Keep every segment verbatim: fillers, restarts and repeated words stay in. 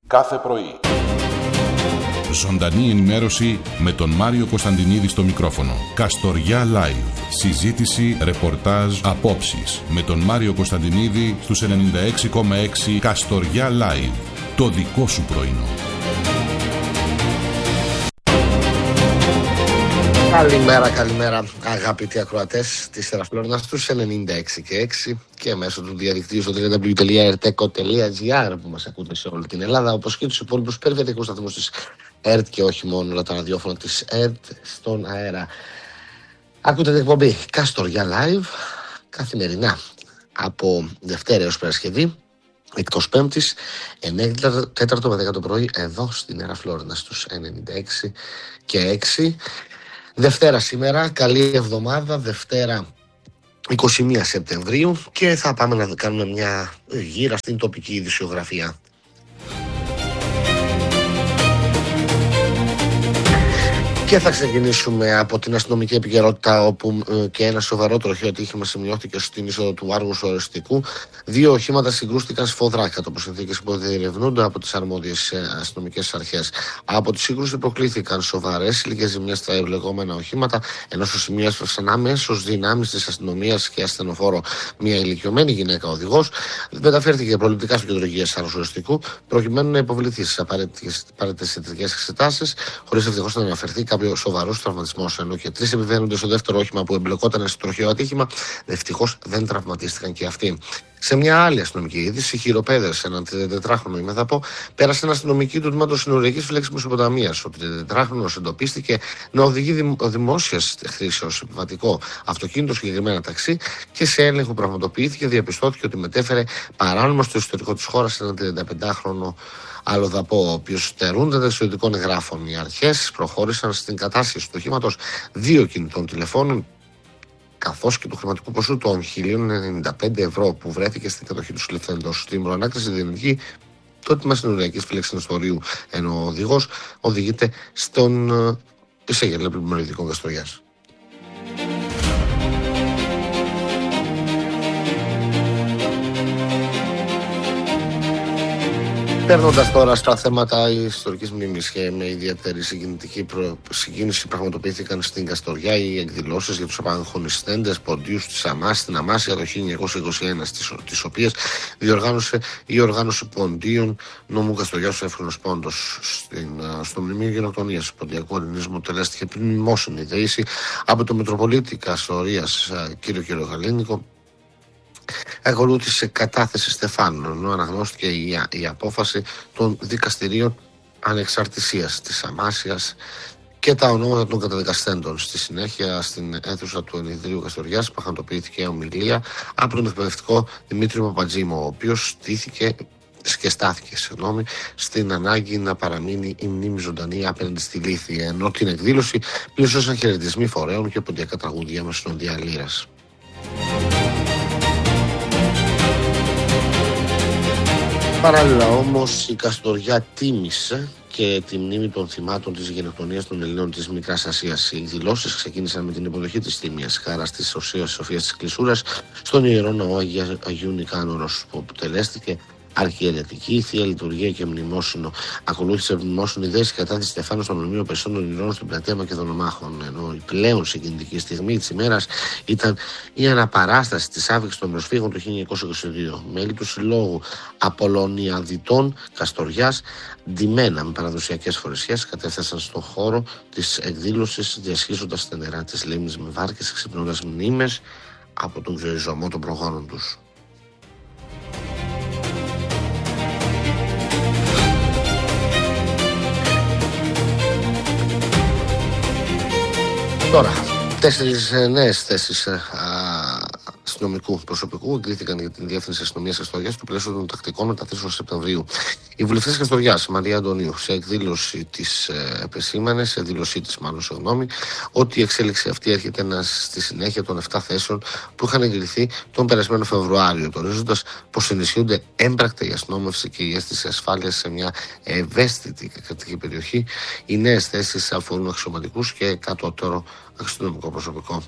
κάθε πρωί. Ζωντανή ενημέρωση με τον Μάριο Κωνσταντινίδη στο μικρόφωνο. Καστοριά Live. Συζήτηση, ρεπορτάζ, απόψεις. Με τον Μάριο Κωνσταντινίδη στους ενενήντα έξι κόμμα έξι Καστοριά Live. Το δικό σου πρωινό. Καλημέρα, καλημέρα αγαπητοί ακροατές της Ερασπλώρνας στους ενενήντα έξι και έξι και μέσω του διαδικτύου στο double-u double-u double-u τελεία ερτέκο τελεία τζι άρ που μας ακούτε σε όλη την Ελλάδα, όπως και τους υπόλοιπους περιφερειακούς σταθμούς της ΕΡΤ και όχι μόνο όλα τα ραδιόφωνα της ΕΡΤ στον αέρα. Ακούτε την εκπομπή Καστοριά Live καθημερινά από Δευτέρα έως Παρασκευή, εκτός Πέμπτης, εννιά τέταρτο με δέκα το πρωί, εδώ στην Ερασπλώρνα στους ενενήντα έξι και έξι. Δευτέρα σήμερα, καλή εβδομάδα, Δευτέρα είκοσι μία Σεπτεμβρίου και θα πάμε να κάνουμε μια γύρα στην τοπική ειδησιογραφία. Και θα ξεκινήσουμε από την αστυνομική επικαιρότητα, όπου ε, και ένα σοβαρό τροχαίο ατύχημα σημειώθηκε στην είσοδο του Άργους Οριστικού. Δύο οχήματα συγκρούστηκαν σφοδρά κάτω από συνθήκες που διερευνούνται από τις αρμόδιες ε, αστυνομικές αρχές. Από τη σύγκρουση προκλήθηκαν σοβαρές ηλικές ζημιές στα ευλεγόμενα οχήματα, ενώ στο σημείο έσπευσαν αμέσως δυνάμεις της αστυνομίας και ασθενοφόρο. Μια ηλικιωμένη γυναίκα οδηγός μεταφέρθηκε προληπτικά στο κέντρο υγείας Άργους Οριστικού, προκειμένου να υποβληθεί στις απαραίτητες ιατρικές εξετάσεις, χωρίς ευτυχώς να αναφερθεί κάποιο σοβαρό τραυματισμό, ενώ και τρεις επιβαίνοντες στο δεύτερο όχημα που εμπλεκόταν στο τροχαίο ατύχημα, ευτυχώς δεν τραυματίστηκαν και αυτοί. Σε μια άλλη αστυνομική είδηση, χειροπέδευσε έναν τριαντετράχρονο ημεδαπό, πέρασε ένα αστυνομική του τμήματος συνοριακής φυλάκης Μεσοποταμίας. Ο τριαντετράχρονος εντοπίστηκε να οδηγεί δημ, δημόσιας χρήσεως επιβατικό αυτοκίνητο, συγκεκριμένα ταξί, και σε έλεγχο πραγματοποιήθηκε, διαπιστώθηκε ότι μετέφερε παράνομα στο εσωτερικό της χώρας έναν τριανταπεντάχρονο αλλοδαπό, ο οποίος στερούνται δεξιωτικών εγγράφων. Οι αρχές προχώρησαν στην κατάσχεση του οχήματος δύο κινητών τηλεφώνων, καθώς και του χρηματικού ποσού των χίλια ενενήντα πέντε ευρώ που βρέθηκε στην κατοχή του συλληφθέντος. Στην προανάκριση διενεργεί το τμήμα συνοριακής φύλαξης Νεστορίου, ενώ ο οδηγός οδηγείται στον εισαγγελέα πλημμυρικών Καστοριάς. Παίρνοντας τώρα στα θέματα ιστορικής μνήμης, και με ιδιαίτερη συγκινητική προ... συγκίνηση πραγματοποιήθηκαν στην Καστοριά οι εκδηλώσεις για τους απαγχωνιστέντες ποντίους της ΑΜΑΣ στην Αμάσια το χίλια εννιακόσια είκοσι ένα, τις, τις οποίες διοργάνωσε η οργάνωση ποντίων νομού Καστοριάς ο Εύχριστος Πόντος. Στην, στο μνημείο γενοκτονίας ποντιακού ελληνισμού τελέστηκε μνημόσυνη δεήση από τον Μητροπολίτη Καστορίας κύριο Κυρογαλήνικο. Ακολούθησε κατάθεση στεφάνων, ενώ αναγνώστηκε η, η απόφαση των δικαστηρίων ανεξαρτησίας της Αμάσιας και τα ονόματα των καταδικαστέντων. Στη συνέχεια, στην αίθουσα του Ενιδρίου Καστοριάς, πραγματοποιήθηκε ομιλία από τον εκπαιδευτικό Δημήτρη Παπατζήμο, ο οποίος στήθηκε και στάθηκε συγγνώμη, στην ανάγκη να παραμείνει η μνήμη ζωντανή απέναντι στη λύθη, ενώ την εκδήλωση πλησίωσαν χαιρετισμοί φορέων και ποντιακά τραγούδια με συνοδεία λύρας. Παράλληλα όμως η Καστοριά τίμησε και τη μνήμη των θυμάτων της γενοκτονίας των Ελλήνων της Μικράς Ασίας. Οι εκδηλώσεις ξεκίνησαν με την υποδοχή της τίμιας χάρας της Οσίας Σοφίας της Κλεισούρας στον Ιερό Ναό Αγίου Νικάνωρος, που αποτελέστηκε αρχιερετική, θεία λειτουργία και μνημόσυνο. Ακολούθησε μνημόσυνη δέση κατά τη Στεφάνου στο μνημείο Περισσότερων Ηρών στην πλατεία Μακεδονομάχων. Ενώ η πλέον συγκινητική στιγμή της ημέρας ήταν η αναπαράσταση της άφηξης των προσφύγων του χίλια εννιακόσια είκοσι δύο. Μέλη του Συλλόγου Απολωνιαδιτών Καστοριάς, ντυμένα με παραδοσιακές φορεσιές, κατέφτασαν στον χώρο της εκδήλωσης, διασχίζοντας τα νερά της λίμνης με βάρκες, ξυπνώντας μνήμες από τον ξεριζωμό των προγόνων τους. Τώρα, τέσσερις νέες θέσεις αστυνομικού προσωπικού εγκρίθηκαν για την Διεύθυνση Αστυνομίας Καστοριάς στο πλαίσιο των τακτικών μεταθέσεων Σεπτεμβρίου. Οι βουλευτές Καστοριάς, Μαρία Αντωνίου, σε εκδήλωση της επεσήμανε, σε δήλωσή της μάλλον, συγγνώμη, ότι η εξέλιξη αυτή έρχεται να, στη συνέχεια των επτά θέσεων που είχαν εγκριθεί τον περασμένο Φεβρουάριο, τονίζοντας πως ενισχύονται έμπρακτα η αστυνόμευση και η αίσθηση ασφάλειας σε μια ευαίσθητη και κρατική περιοχή. Οι νέες θέσεις αφορούν αξιωματικούς και κατώτερο αστυνομικό προσωπικό.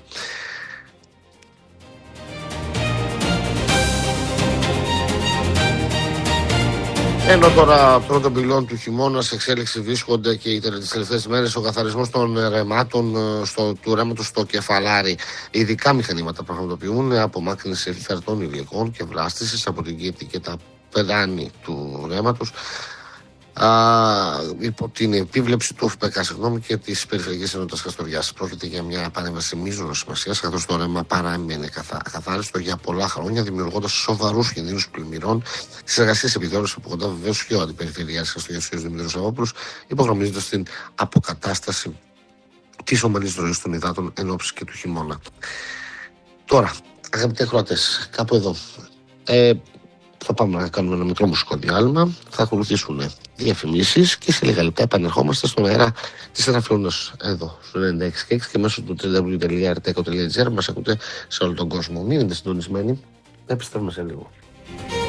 Ενώ τώρα πρώτων πυλών του χειμώνα σε εξέλιξη βρίσκονται και τις τελευταίες μέρες ο καθαρισμός των ρεμάτων στο, του ρέματος στο κεφαλάρι. Ειδικά μηχανήματα πραγματοποιούν απομάκρυνση φερτών υλικών και βλάστησης από την κήτη και τα πεδάνη του ρέματος. Α, υπό την επίβλεψη του ΟΦΠΕΚΑ συγγνώμη, και τη Περιφερειακή Ενότητα Καστοριά. Πρόκειται για μια επανέμβαση μείζωνος σημασίας, καθώς το ρέμα παραμένει ακαθάριστο για πολλά χρόνια, δημιουργώντας σοβαρούς κινδύνους πλημμυρών. Στις εργασίες επιδιώρησης από κοντά, βεβαίως και ο Αντιπεριφερειάρχης Καστοριάς, ο κ. Δημήτρης Σαββόπουλος, υπογραμμίζοντας την αποκατάσταση της ομαλής ροής των υδάτων εν ώψη και του χειμώνα. Τώρα, αγαπητοί ακροατές, κάπου εδώ. Ε, Θα πάμε να κάνουμε ένα μικρό μουσικό διάλειμμα. Θα ακολουθήσουν διαφημίσεις και σε λίγα λεπτά επανερχόμαστε στον αέρα της Ραδιοφωνίας εδώ στο ενενήντα έξι και έξι και μέσω του double-u double-u double-u τελεία αρ τι ι κο τελεία τζι άρ μας ακούτε σε όλο τον κόσμο. Μείνετε συντονισμένοι. Επιστρέφουμε σε λίγο.